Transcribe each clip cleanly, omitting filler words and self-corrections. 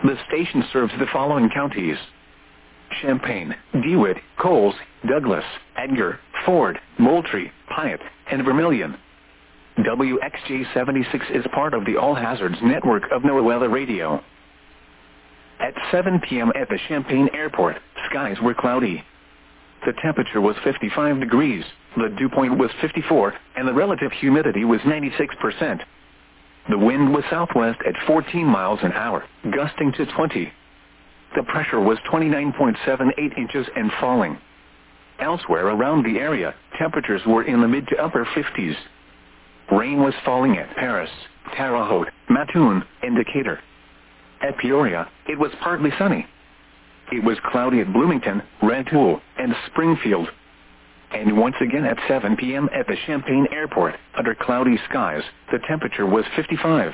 The station serves the following counties: Champaign, DeWitt, Coles, Douglas, Edgar, Ford, Moultrie, Piatt, and Vermilion. WXJ76 is part of the All Hazards network of NOAA Weather Radio. At 7 p.m. at the Champaign Airport, skies were cloudy. The temperature was 55 degrees, the dew point was 54, and the relative humidity was 96%. The wind was southwest at 14 miles an hour, gusting to 20. The pressure was 29.78 inches and falling. Elsewhere around the area, temperatures were in the mid to upper 50s. Rain was falling at Paris, Terre Haute, Mattoon, and Decatur. At Peoria, it was partly sunny. It was cloudy at Bloomington, Rantoul, and Springfield. And once again at 7 p.m. at the Champaign Airport, under cloudy skies, the temperature was 55.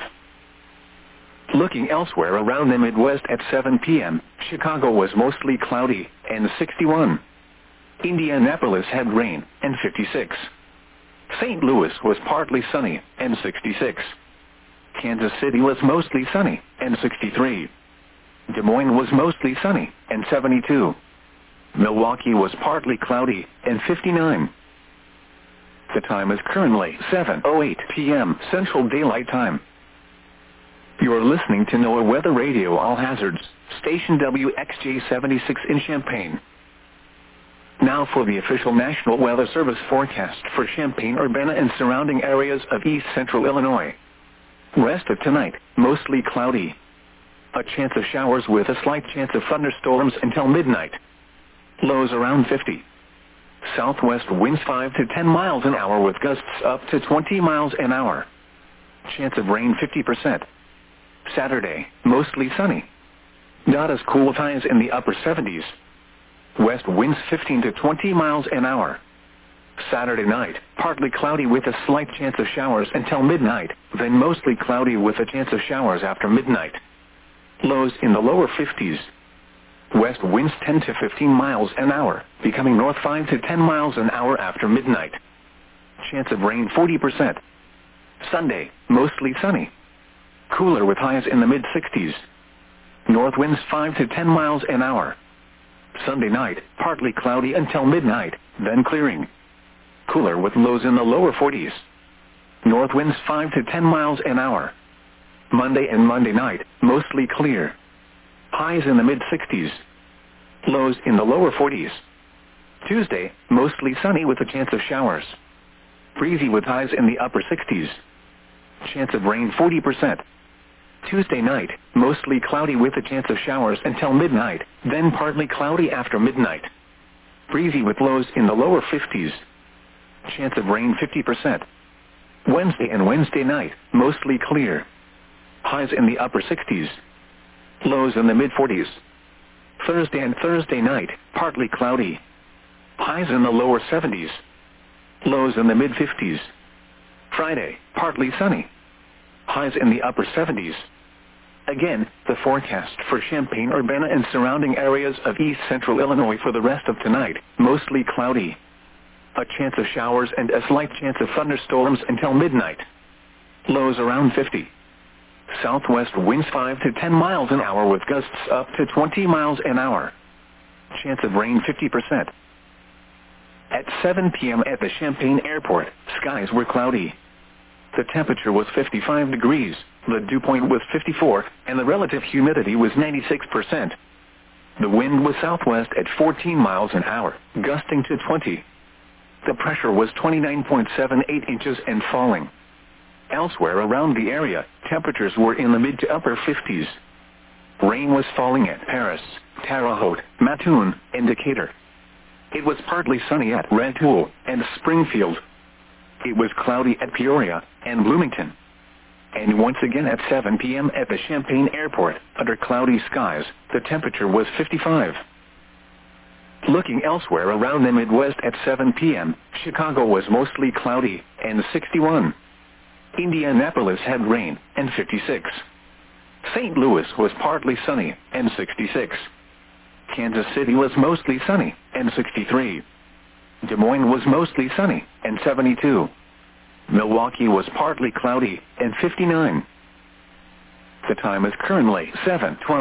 Looking elsewhere around the Midwest at 7 p.m., Chicago was mostly cloudy, and 61. Indianapolis had rain, and 56. St. Louis was partly sunny, and 66. Kansas City was mostly sunny, and 63. Des Moines was mostly sunny, and 72. Milwaukee was partly cloudy, and 59. The time is currently 7:08 p.m. Central Daylight Time. You are listening to NOAA Weather Radio All Hazards, station WXJ76 in Champaign. Now for the official National Weather Service forecast for Champaign-Urbana and surrounding areas of east central Illinois. Rest of tonight, mostly cloudy. A chance of showers with a slight chance of thunderstorms until midnight. Lows around 50. Southwest winds 5 to 10 miles an hour with gusts up to 20 miles an hour. Chance of rain 50%. Saturday, mostly sunny. Not as cool with highs in the upper 70s. West winds 15 to 20 miles an hour. Saturday night, partly cloudy with a slight chance of showers until midnight, then mostly cloudy with a chance of showers after midnight. Lows in the lower 50s. West winds 10 to 15 miles an hour, becoming north 5 to 10 miles an hour after midnight. Chance of rain 40%. Sunday, mostly sunny. Cooler with highs in the mid-60s. North winds 5 to 10 miles an hour. Sunday night, partly cloudy until midnight, then clearing. Cooler with lows in the lower 40s. North winds 5 to 10 miles an hour. Monday and Monday night, mostly clear. Highs in the mid-60s. Lows in the lower 40s. Tuesday, mostly sunny with a chance of showers. Breezy with highs in the upper 60s. Chance of rain 40%. Tuesday night, mostly cloudy with a chance of showers until midnight, then partly cloudy after midnight. Breezy with lows in the lower 50s. Chance of rain 50%. Wednesday and Wednesday night, mostly clear. Highs in the upper 60s. Lows in the mid-40s. Thursday and Thursday night, partly cloudy. Highs in the lower 70s. Lows in the mid-50s. Friday, partly sunny. Highs in the upper 70s. Again, the forecast for Champaign-Urbana and surrounding areas of east central Illinois for the rest of tonight, mostly cloudy. A chance of showers and a slight chance of thunderstorms until midnight. Lows around 50. Southwest winds 5 to 10 miles an hour with gusts up to 20 miles an hour. Chance of rain 50%. At 7 p.m. at the Champaign Airport, skies were cloudy. The temperature was 55 degrees, the dew point was 54, and the relative humidity was 96%. The wind was southwest at 14 miles an hour, gusting to 20. The pressure was 29.78 inches and falling. Elsewhere around the area, temperatures were in the mid to upper 50s. Rain was falling at Paris, Terre Haute, Mattoon, and Decatur. It was partly sunny at Rantoul and Springfield. It was cloudy at Peoria and Bloomington. And once again at 7 p.m. at the Champaign Airport, under cloudy skies, the temperature was 55. Looking elsewhere around the Midwest at 7 p.m., Chicago was mostly cloudy and 61. Indianapolis had rain and 56. St. Louis was partly sunny and 66. Kansas City was mostly sunny and 63. Des Moines was mostly sunny and 72. Milwaukee was partly cloudy and 59. The time is currently 7:12.